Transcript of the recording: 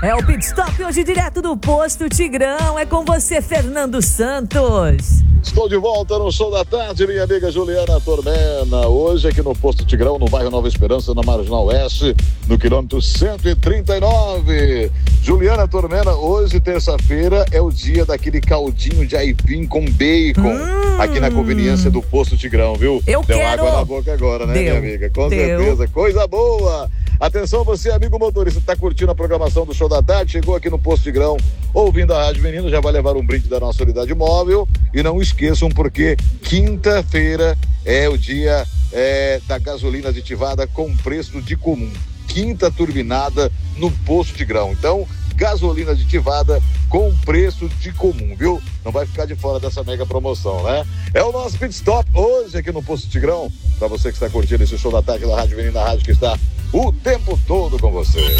É o Pit Stop hoje direto do Posto Tigrão. É com você, Fernando Santos. Estou de volta no Show da Tarde, minha amiga Juliana Tormena. Hoje aqui no Posto Tigrão, no bairro Nova Esperança, na Marginal Oeste, no quilômetro 139. Juliana Tormena, hoje, terça-feira, é o dia daquele caldinho de aipim com bacon. Aqui na conveniência do Posto Tigrão, viu? Eu Deu quero. água na boca agora, né, minha amiga? Com Deu. certeza, coisa boa. Atenção, você, amigo motorista, está curtindo a programação do Show da Tarde, chegou aqui no Posto Tigrão, ouvindo a Rádio Menino, já vai levar um brinde da nossa unidade móvel. E não esqueçam, porque quinta-feira é o dia da gasolina aditivada com preço de comum. Quinta turbinada no Posto Tigrão. Então, gasolina aditivada com preço de comum, viu? Não vai ficar de fora dessa mega promoção, né? É o nosso Pit Stop hoje aqui no Posto Tigrão. Para você que está curtindo esse Show da Tarde da Rádio Menino, a rádio que está o tempo todo com você.